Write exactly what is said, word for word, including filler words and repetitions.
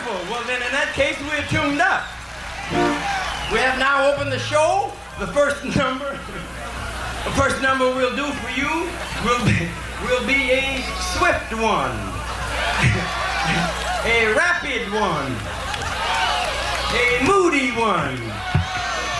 wonderful. Well, then in that case, we're tuned up. We have now opened the show. The first number, the first number we'll do for you will be, will be a swift one, a rapid one, a moody one.